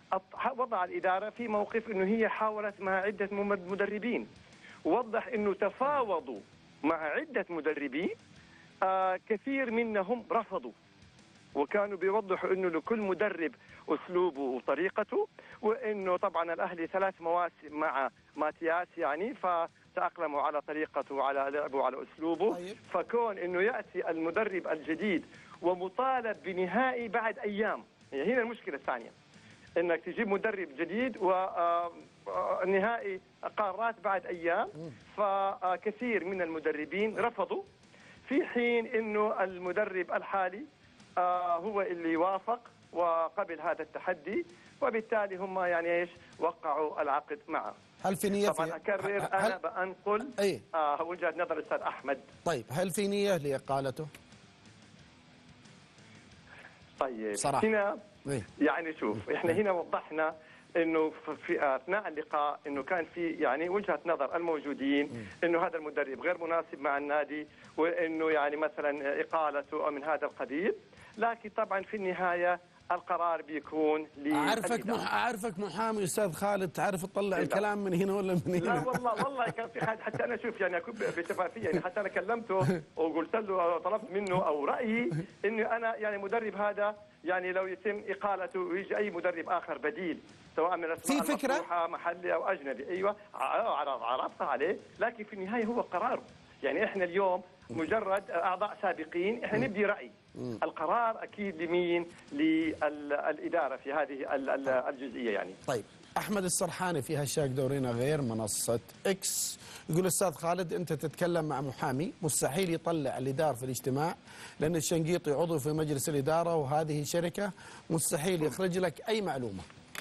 وضع الإدارة في موقف أنه هي حاولت مع عدة مدربين، ووضح أنه تفاوضوا مع عدة مدربين، كثير منهم رفضوا، وكانوا بيوضحوا أنه لكل مدرب أسلوبه وطريقته، وأنه طبعا الأهلي 3 مواسم مع ماتياس يعني فتأقلموا على طريقته وعلى لعبه وعلى أسلوبه. طيب. فكون أنه يأتي المدرب الجديد ومطالب بنهائي بعد أيام، يعني هنا المشكلة الثانية، انك تجيب مدرب جديد ونهائي قارات بعد ايام، فكثير من المدربين رفضوا، في حين انه المدرب الحالي هو اللي وافق وقبل هذا التحدي، وبالتالي هم يعني ايش وقعوا العقد معه. هل في نية طبعا اكرر انا بنقل وجهة نظر الاستاذ احمد. طيب هل في نية لاقالته؟ طيب صراحة. هنا يعني شوف، احنا هنا وضحنا انه في اثناء اللقاء انه كان في يعني وجهة نظر الموجودين انه هذا المدرب غير مناسب مع النادي، وانه يعني مثلا اقالته او من هذا القبيل، لكن طبعا في النهاية القرار بيكون اعرفك محامي استاذ خالد، تعرف تطلع الكلام من هنا ولا من هنا؟ لا والله كان في حتى انا اشوف يعني اكون بشفافيه، يعني حتى انا كلمته وقلت له طلبت منه او رايي انه انا يعني مدرب هذا يعني لو يتم اقالته ويجي اي مدرب اخر بديل سواء من الاسماء المفتوحه محلي او اجنبي، ايوه عرضها عليه، لكن في النهايه هو قراره. يعني احنا اليوم مجرد اعضاء سابقين، احنا نبدي راي، القرار اكيد لمين؟ للاداره في هذه الجزئيه يعني. طيب احمد السرحاني في هاشتاج دورينا غير منصه اكس يقول استاذ خالد انت تتكلم مع محامي، مستحيل يطلع الاداره في الاجتماع لان الشنقيطي عضو في مجلس الاداره وهذه شركه، مستحيل يخرج لك اي معلومه.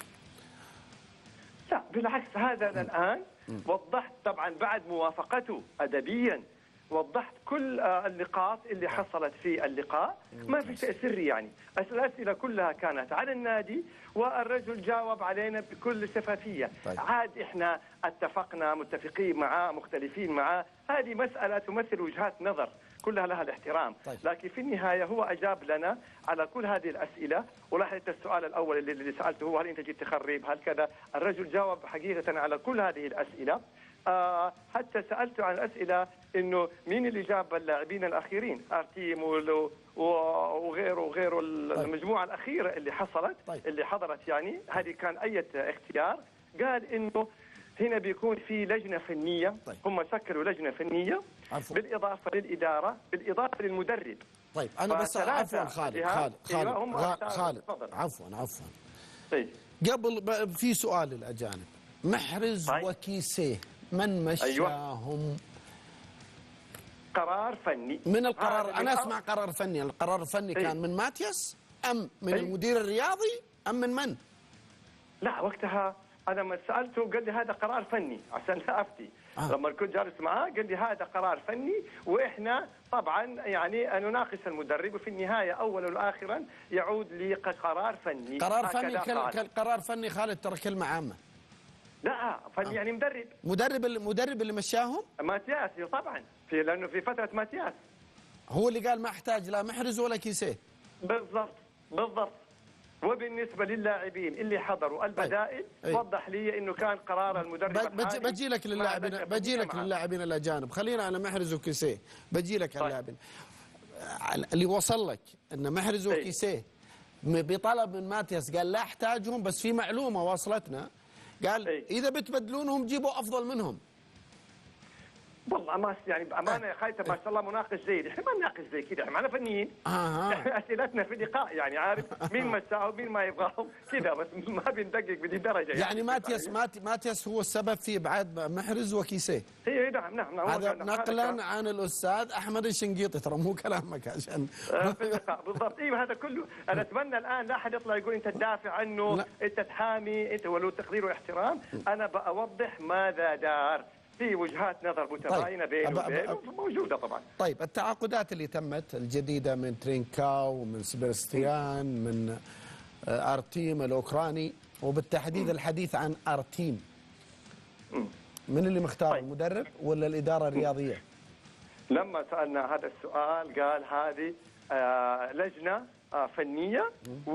لا بالعكس، هذا الان وضحت طبعا بعد موافقته ادبيا، وضحت كل النقاط اللي حصلت في اللقاء، ما في شيء سري يعني، الأسئلة كلها كانت على النادي والرجل جاوب علينا بكل شفافية. طيب. عاد احنا اتفقنا متفقين معاه مختلفين معاه، هذه مسألة تمثل وجهات نظر كلها لها الاحترام. طيب. لكن في النهاية هو أجاب لنا على كل هذه الأسئلة، ولاحظت السؤال الأول اللي سألته هو هل أنت جيت تخرب هل كذا، الرجل جاوب حقيقة على كل هذه الأسئلة. حتى سألته عن الأسئلة إنه مين اللي جاب اللاعبين الأخيرين، أرتيم وغيره المجموعة الأخيرة اللي حصلت. طيب. اللي حضرت يعني هذه كان أي اختيار، قال إنه هنا بيكون في لجنة فنية. طيب. هم شكلوا لجنة فنية عفو. بالإضافة للإدارة بالإضافة للمدرب. طيب أنا بس عفوا خالد عفوا طيب. قبل في سؤال للأجانب، محرز طيب. وكيسيه من مشاهم؟ قرار فني من القرار، أنا أسمع قرار فني، القرار الفني كان من ماتياس أم من المدير الرياضي أم من؟ لا وقتها أنا لما سألته قال لي هذا قرار فني عشان لا أفتي. لما كنت جالس معاه قال لي هذا قرار فني، وإحنا طبعا يعني نناقش المدرب، وفي النهاية أولا وآخرا يعود لقرار فني. قرار فني قرار فني خالد ترى كلمة عامة. لا فني يعني مدرب اللي مشاهم؟ ماتياس طبعا، لأنه في فترة ماتياس هو اللي قال ما احتاج لا محرز ولا كيسيه. بالضبط. وبالنسبة للاعبين اللي حضروا البدائل وضح لي انه كان قرار المدرب بجي لك للاعبين الاجانب، خلينا على محرز وكيسيه، بجي لك على اللاعبين اللي وصل لك ان محرز وكيسيه بطلب من ماتياس قال لا احتاجهم، بس في معلومة وصلتنا قال اذا بتبدلونهم جيبوا افضل منهم. والله ما يعني بامانه يا خالد ما شاء الله مناقش جيد، احنا ما نناقش زي كذا، احنا معنا فنيين. احنا اسئلتنا في اللقاء يعني عارف مين مشاه ومين ما يبغاهم كذا، بس ما بندقق بدي درجه يعني ماتياس هو السبب في ابعاد محرز وكيسيه. اي نعم هذا نقلا عن الاستاذ احمد الشنقيطي، ترى مو كلامك عشان في اللقاء بالضبط. ايوه هذا كله انا اتمنى الان لا احد يطلع يقول انت تدافع عنه لا. انت تحامي انت ولو تقدير واحترام، انا بأوضح ماذا دار في وجهات نظر متباينه بينه وبينه موجوده طبعا. طيب التعاقدات اللي تمت الجديده من ترينكاو ومن سبرستيان من ارتيم الاوكراني، وبالتحديد الحديث عن ارتيم، من اللي مختار؟ طيب. المدرب ولا الاداره الرياضيه؟ لما سالنا هذا السؤال قال هذه لجنه فنيه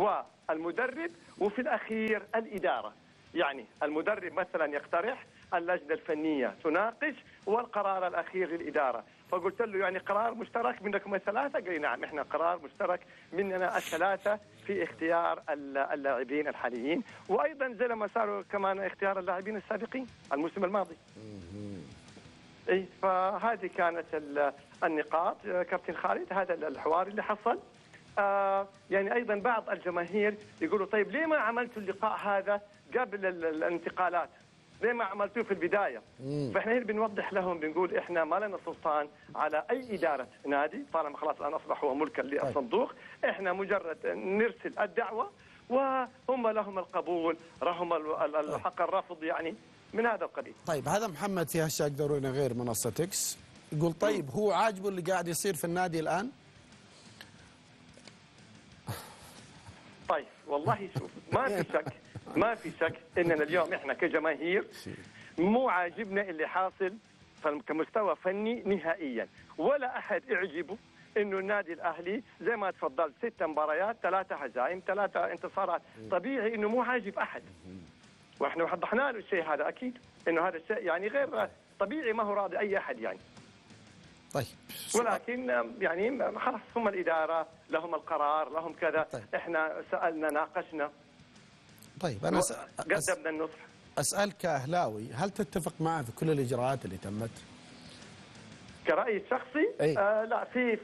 المدرب، وفي الأخير الإدارة. يعني المدرب مثلا يقترح، اللجنة الفنية تناقش، والقرار الأخير للإدارة. فقلت له يعني قرار مشترك منكم الثلاثة؟ قال لي نعم، احنا قرار مشترك مننا الثلاثة في اختيار اللاعبين الحاليين، وأيضا زي ما صاروا كمان اختيار اللاعبين السابقين الموسم الماضي. اي فهذه كانت النقاط كابتن خالد، هذا الحوار اللي حصل. يعني ايضا بعض الجماهير يقولوا طيب ليه ما عملتوا اللقاء هذا قبل الانتقالات؟ ليه ما عملتوه في البدايه؟ فاحنا هنا بنوضح لهم، بنقول احنا ما لنا سلطان على اي اداره نادي طالما خلاص الان اصبح هو ملكا للصندوق. احنا مجرد نرسل الدعوه وهم لهم القبول، لهم الحق الرفض، يعني من هذا القبيل. طيب هذا محمد في هاشتاج ضروري غير منصة اكس يقول طيب هو عاجبه اللي قاعد يصير في النادي الآن؟ طيب والله شوف، ما في شك اننا اليوم احنا كجماهير مو عاجبنا اللي حاصل كمستوى فني نهائيا، ولا احد يعجبه انه النادي الاهلي زي ما تفضلت 6 مباريات 3 هزائم 3 انتصارات. طبيعي انه مو عاجب احد، واحنا وضحنا له الشيء هذا، اكيد انه هذا الشيء يعني غير طبيعي، ما هو راضي اي احد يعني. طيب ولكن يعني خلاص هم الاداره لهم القرار، لهم كذا. طيب. احنا سالنا، ناقشنا. طيب انا قدمنا النصح. اسالك كاهلاوي، هل تتفق معه في كل الاجراءات اللي تمت؟ كرأيي الشخصي لا،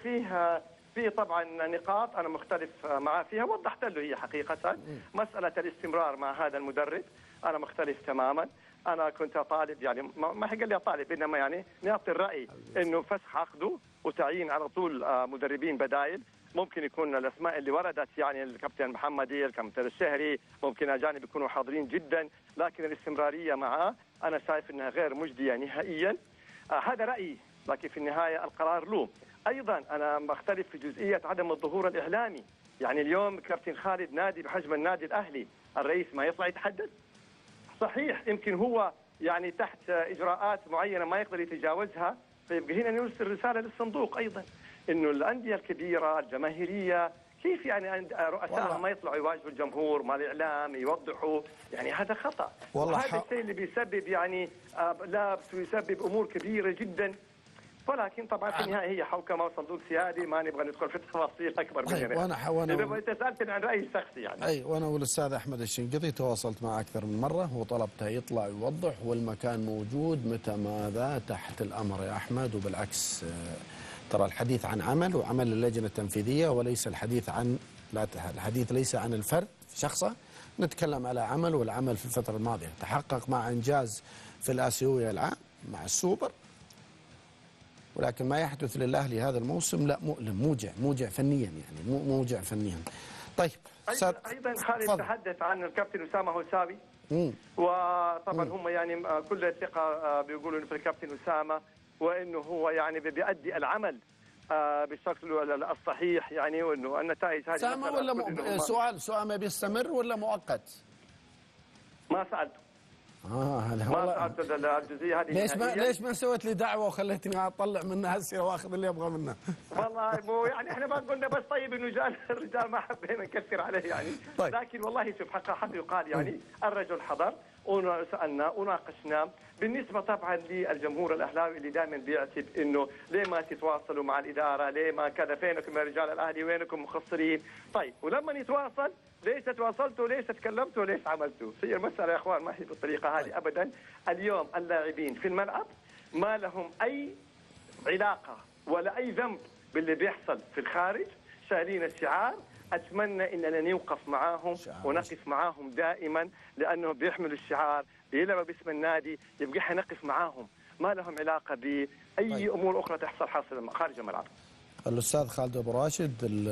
في طبعا نقاط انا مختلف معاه فيها، وضحت له هي حقيقه. مساله الاستمرار مع هذا المدرب انا مختلف تماما. انا كنت طالب، يعني ما قال لي طالب، انما يعني نعطي الراي انه فسخ عقده وتعيين على طول مدربين بدايل. ممكن يكون الاسماء اللي وردت، يعني الكابتن محمدي، الكابتن الشهري، ممكن اجانب يكونوا حاضرين جدا، لكن الاستمراريه معاه انا شايف انها غير مجديه نهائيا. هذا رايي، لكن في النهايه القرار له. ايضا انا بختلف في جزئيه عدم الظهور الاعلامي. يعني اليوم كابتن خالد، نادي بحجم النادي الاهلي، الرئيس ما يطلع يتحدث؟ صحيح يمكن هو يعني تحت اجراءات معينه ما يقدر يتجاوزها، فيبقى هنا نرسل رساله للصندوق ايضا انه الانديه الكبيره الجماهيريه كيف يعني رؤسائها ما يطلعوا يواجهوا الجمهور مع الاعلام يوضحوا، يعني هذا خطا. وهذا الشيء اللي بيسبب يعني لبس ويسبب امور كبيره جدا. ولكن طبعا في النهايه هي حوكمه وصندوق سيادي، ما نبغى ندخل في تفاصيل اكبر من هنا. وانا انت سالتني عن رايي الشخصي يعني. اي، وانا والاستاذ احمد الشنقيطي تواصلت معه اكثر من مره وطلبته يطلع يوضح، والمكان موجود متى ماذا تحت الامر يا احمد. وبالعكس ترى الحديث عن عمل وعمل اللجنه التنفيذيه، وليس الحديث عن الحديث ليس عن الفرد شخصه. نتكلم على عمل، والعمل في الفتره الماضيه تحقق مع انجاز في الاسيويه العام مع السوبر، ولكن ما يحدث للأهلي هذا الموسم لا، مؤلم، موجع فنيا، يعني موجع فنيا. طيب ايضا خالد تحدث عن الكابتن اسامه هوساوي، وطبعا هم يعني كل الثقه بيقولوا انه في الكابتن اسامه، وانه هو يعني بيؤدي العمل بالشكل الصحيح، يعني وانه النتائج هذه اسامه ولا سؤال ما بيستمر ولا مؤقت؟ ما سالته. هذا ما سالته الجزئيه هذه. ليش ما سويت لي دعوه وخليتني اطلع منها هسه واخذ اللي ابغى منه؟ والله مو يعني احنا ما قلنا، بس طيب انه الرجال ما حبينا نكثر عليه يعني. طيب. لكن والله شوف حق يقال، يعني الرجل حضر وسالنا وناقشنا. بالنسبه طبعا للجمهور الاهلاوي اللي دائما بيعتب انه ليه ما تتواصلوا مع الاداره، ليه ما كذا، فينكم يا رجال الاهلي، وينكم مقصرين؟ طيب ولما نتواصل ليش تواصلتوا، ليش تكلمتوا، ليش عملتوا؟ هي المساله يا اخوان ما هي بالطريقه هذه ابدا. اليوم اللاعبين في الملعب ما لهم اي علاقه ولا اي ذنب باللي بيحصل في الخارج، شايلين الشعار. اتمنى اننا نوقف معاهم ونقف معاهم دائما، لانه بيحملوا الشعار، بيلعبوا باسم النادي، يبقى احنا نقف معاهم، ما لهم علاقه باي امور اخرى تحصل حاصل خارج الملعب. الاستاذ خالد ابو راشد،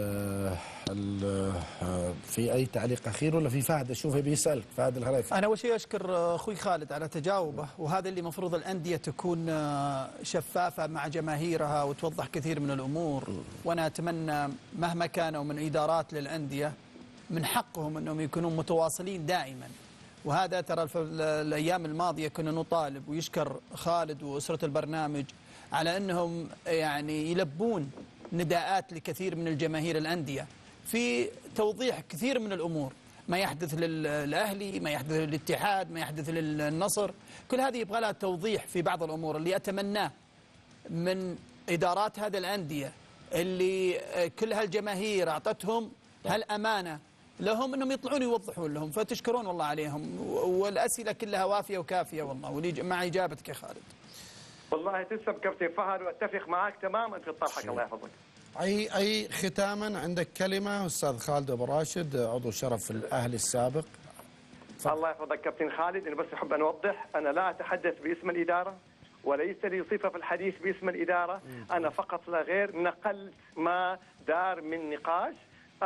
في اي تعليق اخير ولا في فهد؟ اشوفه بيسالك فهد الهريفي. انا اول شيء اشكر اخوي خالد على تجاوبه، وهذا اللي مفروض الانديه تكون شفافه مع جماهيرها وتوضح كثير من الامور. وانا اتمنى مهما كانوا من ادارات للانديه من حقهم انهم يكونوا متواصلين دائما. وهذا ترى في الايام الماضيه كنا نطالب، ويشكر خالد واسره البرنامج على انهم يعني يلبون نداءات لكثير من الجماهير الأندية في توضيح كثير من الأمور. ما يحدث للأهلي، ما يحدث للاتحاد، ما يحدث للنصر، كل هذه يبغى لها توضيح في بعض الأمور. اللي أتمناه من إدارات هذه الأندية اللي كل هالجماهير أعطتهم هالأمانة لهم، أنهم يطلعون يوضحون لهم، فتشكرون والله عليهم. والأسئلة كلها وافية وكافية والله، مع إجابتك يا خالد. والله تسلم كابتن فهد، واتفق معك تماما في طرحك. الله يحفظك. اي ختاما عندك كلمه استاذ خالد ابو راشد عضو شرف الاهلي السابق. الله يحفظك كابتن خالد، انا بس احب ان اوضح، انا لا اتحدث باسم الاداره وليس لي صفه في الحديث باسم الاداره، انا فقط لا غير نقلت ما دار من نقاش،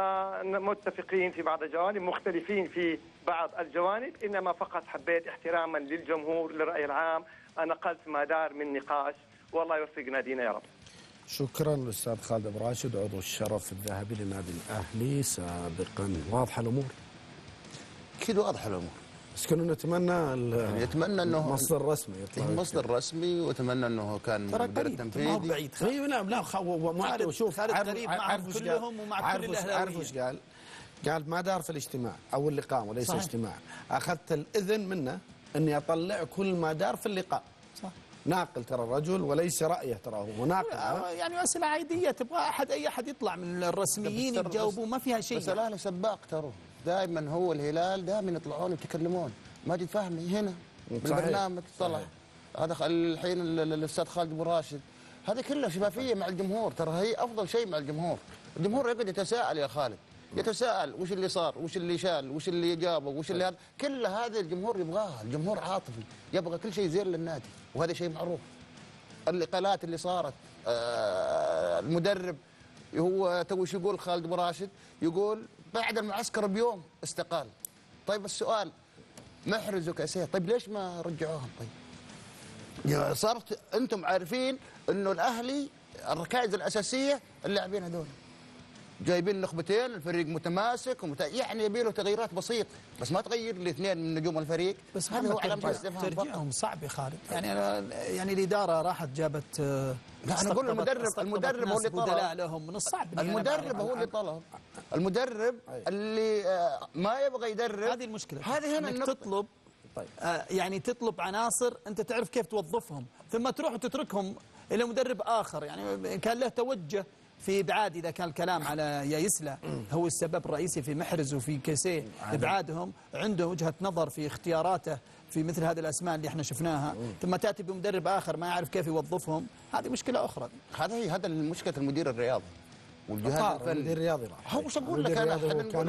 متفقين في بعض الجوانب، مختلفين في بعض الجوانب، انما فقط حبيت احتراما للجمهور للراي العام نقلت ما دار من نقاش، والله يوفق نادينا يا رب. شكرا للاستاذ خالد ابو راشد عضو الشرف الذهبي للنادي الاهلي سابقا. واضحه الامور؟ اكيد واضحه الامور، بس كنا نتمنى انه مصدر رسمي يطلع، مصدر رسمي، واتمنى انه كان مدير تنفيذي بعيد. لا شوف عارف كلهم ومع كل الاهلاويه. عارف وش قال ما دار في الاجتماع او اللقاء وليس صحيح. اجتماع، اخذت الاذن منه اني اطلع كل ما دار في اللقاء. صح. ناقل ترى الرجل وليس رايه، ترى هو ناقل. يعني اسئله عاديه، تبغى اي احد يطلع من الرسميين يجاوبوا، ما فيها شيء. بس الاهلي سباق ترى، دائما هو الهلال دائما يطلعون يتكلمون. ماجد فهمي هنا بالبرنامج طلع، هذا الحين الاستاذ خالد ابو راشد، هذا كله شفافيه مع الجمهور، ترى هي افضل شيء مع الجمهور. الجمهور يقعد يتساءل يا خالد، يتساءل وش اللي صار، وش اللي شال، وش اللي جابه، وش اللي هذا، كل هذا الجمهور يبغاها، الجمهور عاطفي، يبغى كل شيء زين للنادي، وهذا شيء معروف. الانتقالات اللي صارت، المدرب هو توش يقول خالد ابو راشد، يقول بعد المعسكر بيوم استقال. طيب السؤال، محرز وكاسيه، طيب ليش ما رجعوهم؟ طيب صارت انتم عارفين انه الاهلي الركائز الاساسيه اللاعبين هذول جايبين نخبتين، الفريق متماسك يعني يبي له تغييرات بسيطه، بس ما تغير الاثنين من نجوم الفريق. بس هذا هو علامه استفهام. ترجعهم صعب يا خالد، يعني الاداره راحت جابت، لا انا اقول المدرب هو اللي طلب لهم من الصعب. المدرب هو اللي طلب، المدرب اللي ما يبغى يدرب، هذه المشكله. هذه هنا تطلب. طيب يعني تطلب عناصر انت تعرف كيف توظفهم، ثم تروح وتتركهم الى مدرب اخر. يعني كان له توجه في ابعاد، اذا كان الكلام على يايسلا هو السبب الرئيسي في محرز وفي كيسيه ابعادهم، عنده وجهه نظر في اختياراته في مثل هذه الاسماء اللي احنا شفناها، ثم تاتي بمدرب اخر ما يعرف كيف يوظفهم، هذه مشكله اخرى. هذا مشكله المدير الرياضي والجهاز الفني. المدير الرياضي هو وش اقول لك انا؟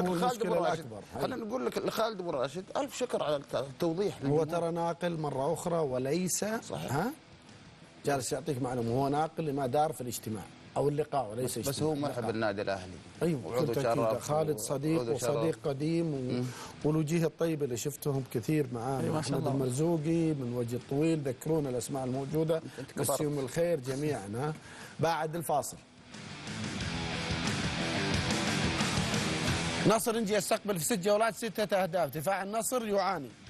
خلينا نقول لك لخالد ابو راشد الف شكر على التوضيح. هو ترى ناقل مره اخرى وليس صحيح. ها جالس يعطيك معلومه، هو ناقل لما دار في الاجتماع او اللقاء وليس اجتماع. بس هو مرحبا النادي الاهلي. ايوه كنت اكيد خالد صديق وصديق قديم والوجيه الطيبه اللي شفتهم كثير معانا، احمد المرزوقي من وجه طويل، ذكرونا الاسماء الموجوده، مسيهم الخير جميعا. بعد الفاصل نصر انجي يستقبل في 6 جولات 6 اهداف، دفاع النصر يعاني.